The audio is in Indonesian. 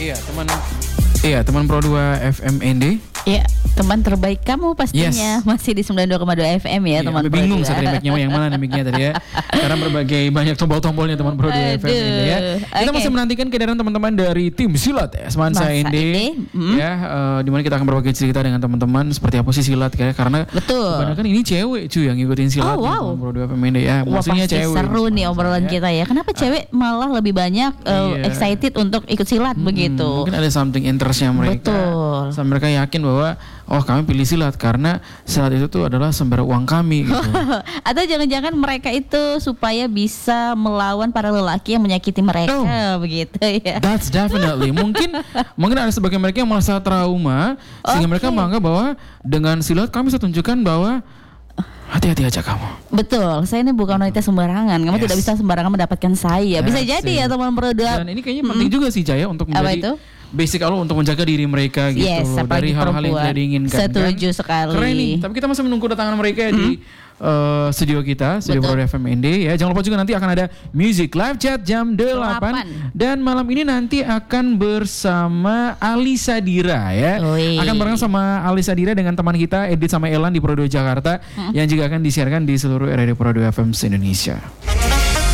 teman Pro 2 FMND. Iya, teman terbaik kamu pastinya. Masih di 92,2 FM ya, teman Pro 2. Bingung saya mic-nya yang mana nih mic-nya tadi ya. Karena berbagai banyak tombol-tombolnya teman Pro 2 FM ini ya. Kita masih menantikan kehadiran teman-teman dari tim silat ya, Semansa Ende. Ya, di mana kita akan berbagi cerita dengan teman-teman seperti apa sih silat ya, karena kebanyakan ini cewek cuy yang ngikutin silat di teman Pro 2 FMND ya. Maksudnya cewek. Seru nih obrolan kita ya. Kenapa cewek malah lebih banyak excited untuk ikut silat begitu? Mungkin ada something interestnya mereka. Betul. Sampai mereka yakin bahwa kami pilih silat karena silat itu tuh adalah sumber uang kami gitu. Atau jangan-jangan mereka itu supaya bisa melawan para lelaki yang menyakiti mereka begitu ya. That's definitely. Mungkin ada sebagian mereka yang merasa trauma sehingga mereka menganggap bahwa dengan silat kami bisa tunjukkan bahwa hati-hati aja kamu. Betul, saya ini bukan wanita sembarangan. Kamu tidak bisa sembarangan mendapatkan saya. Bisa jadi ya teman Pro 2. Dan ini kayaknya penting juga sih Jaya untuk menjadi basic Allah untuk menjaga diri mereka gitu dari hal-hal yang tidak diinginkan. Setuju sekali. Keren nih. Tapi kita masih menunggu kedatangan mereka di studio kita, studio Pro FMND ya. Jangan lupa juga nanti akan ada music live chat jam 8. Dan malam ini nanti akan bersama Ali Sadira ya. Akan bareng sama Ali Sadira dengan teman kita Edit sama Elan di Pro 2 Jakarta yang juga akan disiarkan di seluruh radio Pro 2 FM se-Indonesia.